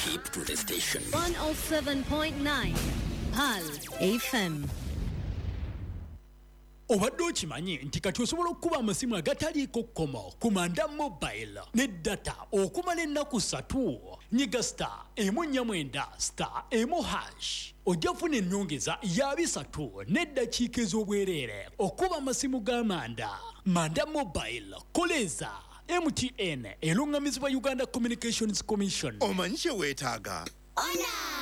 Keep to the station. 107.9 PAL FM. Obadde okimanyi nti kati osobola okuba amasimu agataliiko kkomo ku Manda Mobile ne data okumala ennaku 3 nyiga star emu 49 star emu hash ojja funa ennyongeza ya 3 n'eddakiika ez'obwereere okuba amasimu ga Manda Mobile koleza MTN elungamizibwa Uganda Communications Commission. Omanyi kye weetaaga? Ona!